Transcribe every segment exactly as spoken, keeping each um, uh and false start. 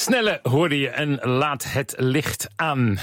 Snelle hoorde je en laat het licht aan.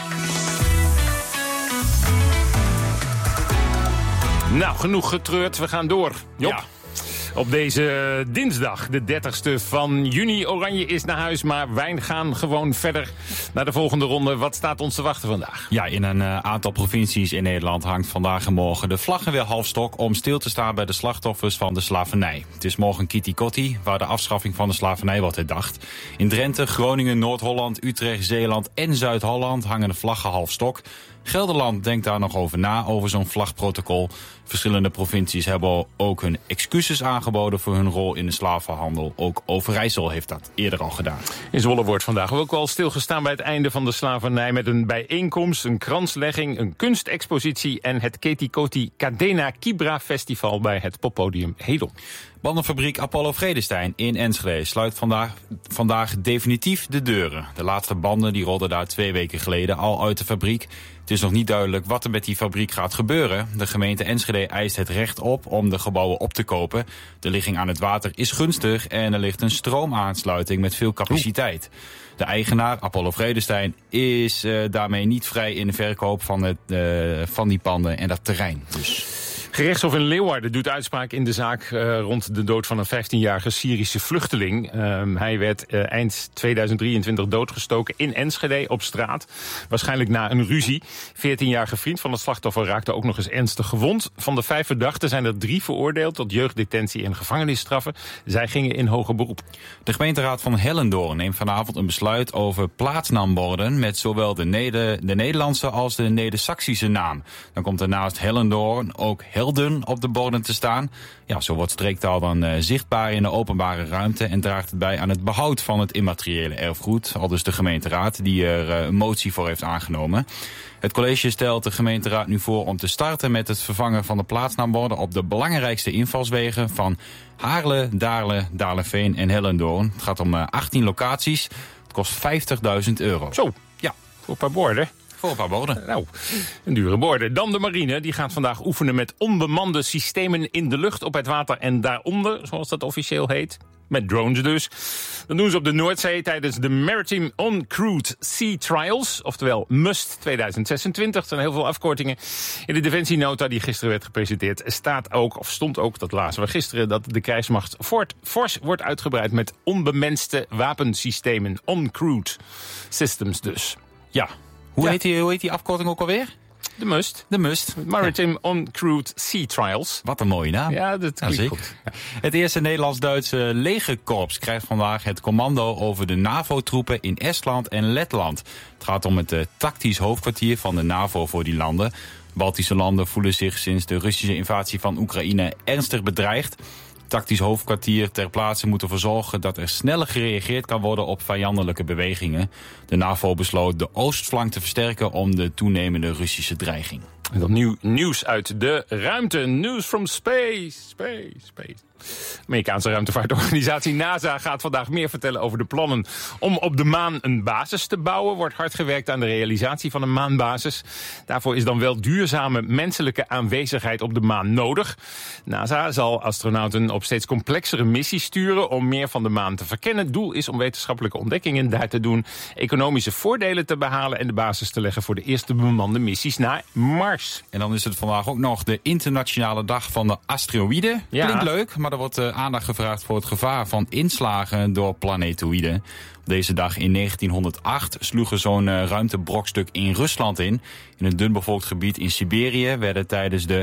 Nou, genoeg getreurd, we gaan door. Job. Ja. Op deze dinsdag, de dertigste van juni. Oranje is naar huis, maar wij gaan gewoon verder naar de volgende ronde. Wat staat ons te wachten vandaag? Ja, in een uh, aantal provincies in Nederland hangt vandaag en morgen de vlaggen weer half stok om stil te staan bij de slachtoffers van de slavernij. Het is morgen Kitty Kotti, waar de afschaffing van de slavernij wordt herdacht. In Drenthe, Groningen, Noord-Holland, Utrecht, Zeeland en Zuid-Holland hangen de vlaggen half stok. Gelderland denkt daar nog over na, over zo'n vlagprotocol. Verschillende provincies hebben ook hun excuses aangeboden voor hun rol in de slavenhandel. Ook Overijssel heeft dat eerder al gedaan. In Zwolle wordt vandaag ook al stilgestaan bij het einde van de slavernij met een bijeenkomst, een kranslegging, een kunstexpositie en het Kitty Kotti Cadena Kibra Festival bij het poppodium Hedel. Bandenfabriek Apollo Vredestein in Enschede sluit vandaag, vandaag definitief de deuren. De laatste banden die rolden daar twee weken geleden al uit de fabriek. Het is nog niet duidelijk wat er met die fabriek gaat gebeuren. De gemeente Enschede eist het recht op om de gebouwen op te kopen. De ligging aan het water is gunstig en er ligt een stroomaansluiting met veel capaciteit. De eigenaar, Apollo Vredestein, is uh, daarmee niet vrij in de verkoop van, het, uh, van die panden en dat terrein. Dus... Gerechtshof in Leeuwarden doet uitspraak in de zaak uh, rond de dood van een vijftienjarige Syrische vluchteling. Uh, hij werd uh, eind tweeduizend drieëntwintig doodgestoken in Enschede op straat. Waarschijnlijk na een ruzie. veertienjarige vriend van het slachtoffer raakte ook nog eens ernstig gewond. Van de vijf verdachten zijn er drie veroordeeld tot jeugddetentie en gevangenisstraffen. Zij gingen in hoger beroep. De gemeenteraad van Hellendoorn neemt vanavond een besluit over plaatsnaamborden met zowel de, Neder- de Nederlandse als de Neder-Saksische naam. Dan komt er naast Hellendoorn ook Helden op de borden te staan. Ja, zo wordt streektaal dan uh, zichtbaar in de openbare ruimte en draagt het bij aan het behoud van het immateriële erfgoed. Aldus de gemeenteraad die er uh, een motie voor heeft aangenomen. Het college stelt de gemeenteraad nu voor om te starten met het vervangen van de plaatsnaamborden op de belangrijkste invalswegen van Haarle, Daarle, Daarleveen en Hellendoorn. Het gaat om uh, achttien locaties. Het kost vijftigduizend euro. Zo, ja, voor een paar borden. Voor een paar borden. Nou, een dure borden. Dan de marine. Die gaat vandaag oefenen met onbemande systemen in de lucht, op het water en daaronder, zoals dat officieel heet. Met drones dus. Dat doen ze op de Noordzee tijdens de Maritime Uncrewed Sea Trials. Oftewel MUST tweeduizend zesentwintig. Er zijn heel veel afkortingen. In de defensienota die gisteren werd gepresenteerd staat ook, of stond ook, dat lazen we gisteren, dat de krijgsmacht fort, fors wordt uitgebreid met onbemenste wapensystemen. Uncrewed systems dus. Ja. Hoe, ja. heet die, hoe heet die afkorting ook alweer? De MUST. De MUST. Maritime ja. Uncrewed Sea Trials. Wat een mooie naam. Ja, dat klinkt ja, goed. Ja. Het eerste Nederlands-Duitse legerkorps krijgt vandaag het commando over de NAVO-troepen in Estland en Letland. Het gaat om het uh, tactisch hoofdkwartier van de NAVO voor die landen. Baltische landen voelen zich sinds de Russische invasie van Oekraïne ernstig bedreigd. Tactisch hoofdkwartier ter plaatse moet ervoor zorgen dat er sneller gereageerd kan worden op vijandelijke bewegingen. De NAVO besloot de oostflank te versterken om de toenemende Russische dreiging. En dan nieuw, nieuws uit de ruimte. News from space. Space, space. De Amerikaanse ruimtevaartorganisatie NASA gaat vandaag meer vertellen over de plannen om op de maan een basis te bouwen. Wordt hard gewerkt aan de realisatie van een maanbasis. Daarvoor is dan wel duurzame menselijke aanwezigheid op de maan nodig. NASA zal astronauten op steeds complexere missies sturen om meer van de maan te verkennen. Het doel is om wetenschappelijke ontdekkingen daar te doen, economische voordelen te behalen en de basis te leggen voor de eerste bemande missies naar Mars. En dan is het vandaag ook nog de internationale dag van de asteroïden. Ja. Klinkt leuk, maar er wordt uh, aandacht gevraagd voor het gevaar van inslagen door planetoïden. Op deze dag in negentienhonderdacht sloeg er zo'n uh, ruimtebrokstuk in Rusland in. In een dunbevolkt gebied in Siberië werden tijdens de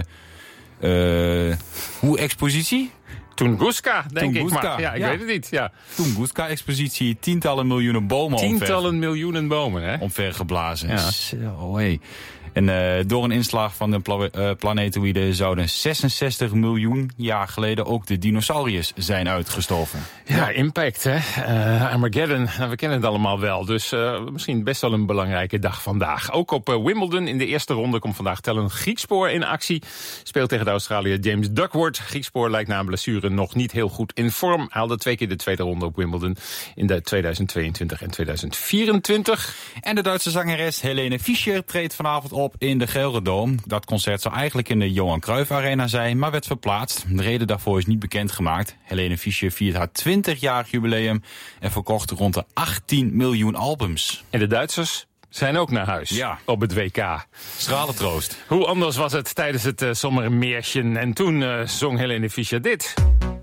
uh, hoe-expositie? Tunguska, denk Tunguska, ik maar. Ja, ik ja. weet het niet. Ja. Tunguska-expositie, tientallen miljoenen bomen Tientallen omver, miljoenen bomen, hè? omvergeblazen. Ja. Zo, hey. En uh, door een inslag van de pla- uh, planetoïden zouden zesenzestig miljoen jaar geleden ook de dinosauriërs zijn uitgestorven. Ja, impact, hè. Uh, Armageddon, nou, we kennen het allemaal wel. Dus uh, misschien best wel een belangrijke dag vandaag. Ook op uh, Wimbledon in de eerste ronde komt vandaag Tellen Griekspoor in actie. Speelt tegen de Australiër James Duckworth. Griekspoor lijkt na een blessure nog niet heel goed in vorm. Haalde twee keer de tweede ronde op Wimbledon in de tweeduizend tweeëntwintig en tweeduizend vierentwintig. En de Duitse zangeres Helene Fischer treedt vanavond op op in de Gelderdoom. Dat concert zou eigenlijk in de Johan Cruijff Arena zijn, maar werd verplaatst. De reden daarvoor is niet bekendgemaakt. Helene Fischer viert haar twintigjarig jubileum en verkocht rond de achttien miljoen albums. En de Duitsers zijn ook naar huis ja. op het W K. Stralen troost. Hoe anders was het tijdens het uh, Sommermärchen. En toen uh, zong Helene Fischer dit.